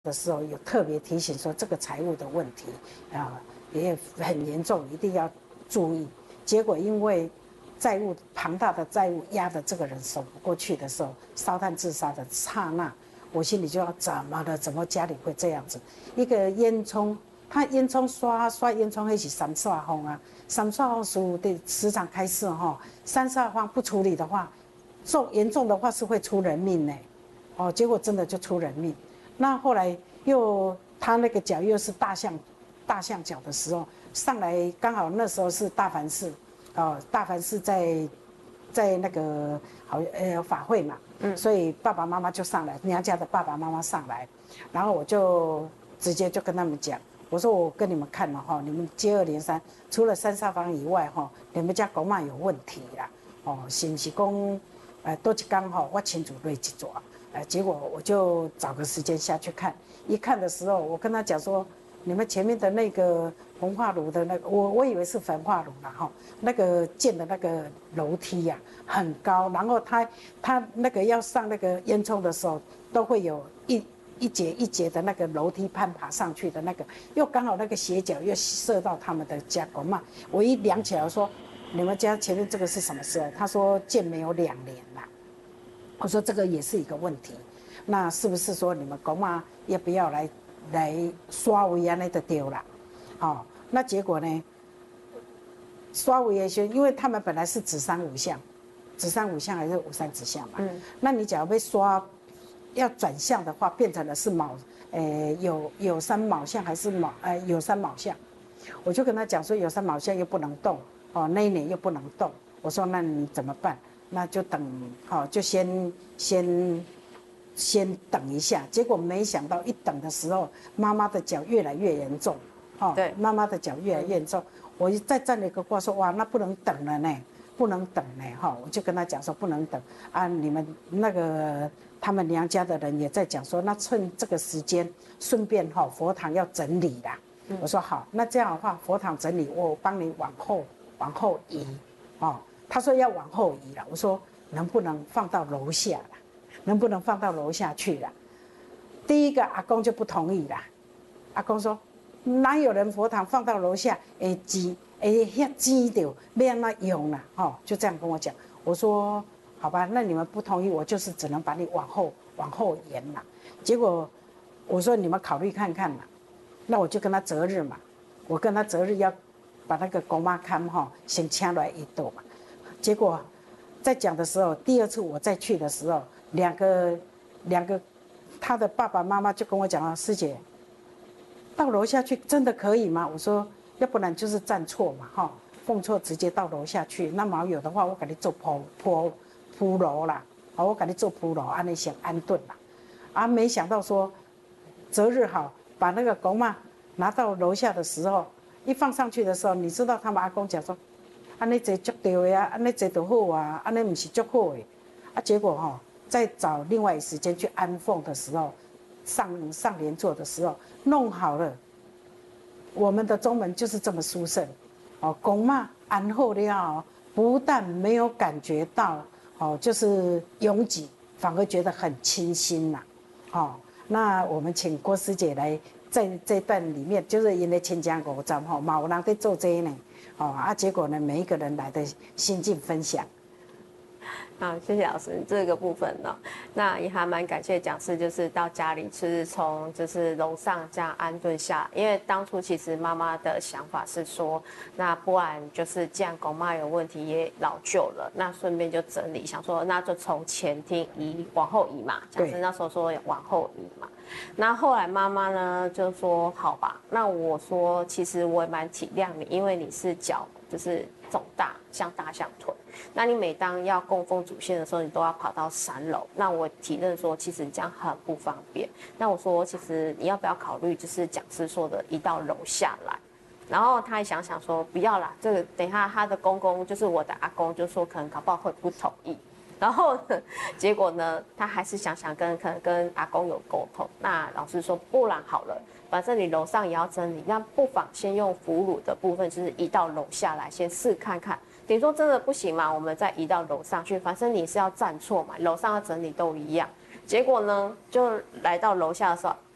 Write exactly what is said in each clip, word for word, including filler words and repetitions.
的时候有特别提醒说这个财务的问题啊也很严重，一定要注意。结果因为债务庞大的债务压得这个人走不过去的时候，烧炭自杀的刹那，我心里就要怎么了？怎么家里会这样子？一个烟囱，他烟囱刷刷烟囱，那是三煞风啊，三煞风属的时常开示哈，三煞风不处理的话，重严重的话是会出人命呢。哦，结果真的就出人命。那后来又他那个脚又是大象大象脚的时候上来，刚好那时候是大梵寺。哦，大凡是在在那个好呃法会嘛，嗯，所以爸爸妈妈就上来，娘家的爸爸妈妈上来，然后我就直接就跟他们讲，我说我跟你们看了哈，你们接二连三，除了三煞房以外哈，你们家狗妈有问题啦，哦，是不是讲呃多一天哈，我亲自来一抓，呃，结果我就找个时间下去看，一看的时候，我跟他讲说。你们前面的那个焚化炉的那个，我我以为是焚化炉啦哈，那个建的那个楼梯呀、啊、很高，然后他他那个要上那个烟囱的时候，都会有一一节一节的那个楼梯攀爬上去的那个，又刚好那个斜角又射到他们的家狗嘛，我一量起来我说，你们家前面这个是什么时候？他说建没有两年啦，我说这个也是一个问题，那是不是说你们狗妈要不要来？来刷尾啊，那就丢了，哦，那结果呢？刷尾的时候，因为他们本来是子山五相，子山五相还是五山子相嘛，嗯，那你假如被刷，要转向的话，变成的是卯，呃，有有三卯相还是卯，呃，有三卯相，我就跟他讲说，有三卯相又不能动，哦，那一年又不能动，我说那你怎么办？那就等，哦，就先先。先等一下，结果没想到一等的时候，妈妈的脚越来越严重，哦，对，妈妈的脚越来越严重。我再站了一个卦说，哇，那不能等了呢，不能等呢，哈，我就跟他讲说不能等啊，你们那个他们娘家的人也在讲说，那趁这个时间，顺便哈佛堂要整理啦。嗯、我说好，那这样的话佛堂整理，我帮你往后往后移，哦，他说要往后移了，我说能不能放到楼下了？能不能放到楼下去了？第一个阿公就不同意啦。阿公说：“哪有人佛堂放到楼下？会挤，会遐挤掉，要安怎用啦？”哦，就这样跟我讲。我说：“好吧，那你们不同意，我就是只能把你往后往后延啦。”结果我说：“你们考虑看看啦。”那我就跟他择日嘛，我跟他择日要把那个姑妈看哈先请来一度嘛。结果在讲的时候，第二次我再去的时候。两个，两个，他的爸爸妈妈就跟我讲啊，师姐，到楼下去真的可以吗？我说，要不然就是站错嘛，哈，奉错直接到楼下去。那毛有的话，我给你做铺铺铺楼啦，好，我给你做铺楼，安尼先安顿啦。啊，没想到说，择日好，把那个公妈拿到楼下的时候，一放上去的时候，你知道他们阿公讲说，安尼坐足对的啊，安尼坐就好啊，安尼不是足好的，啊，结果哈、哦。在找另外时间去安奉的时候，上上莲座的时候弄好了，我们的宗门就是这么殊胜，哦，公妈安后了，不但没有感觉到哦，就是拥挤，反而觉得很清新呐，哦，那我们请郭师姐来在这段里面，就是因为千家五站哈，嘛有人在做这呢，哦啊，结果呢，每一个人来的心境分享。 好，谢谢老师这个部分呢，那也还蛮感谢讲师，就是到家里是从就是楼上这样安顿下，因为当初其实妈妈的想法是说，那不然就是既然狗妈有问题也老旧了，那顺便就整理，想说那就从前厅移往后移嘛，讲师那时候说往后移嘛，那后来妈妈呢就说好吧，那我说其实我也蛮体谅你，因为你是脚就是肿大像大象腿。那你每当要供奉祖先的时候，你都要跑到三楼。那我体认说，其实你这样很不方便。那我说，其实你要不要考虑，就是讲师说的移到楼下来？然后他也想想说，不要啦，这个等一下他的公公就是我的阿公，就说可能搞不好会不同意。然后呢，结果呢，他还是想想跟可能跟阿公有沟通。那老师说，不然好了，反正你楼上也要整理，那不妨先用俘虏的部分，就是移到楼下来，先试看看。你说真的不行嘛？我们再移到楼上去，反正你是要站错嘛，楼上要整理都一样。结果呢，就来到楼下的时候，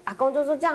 阿公就说这样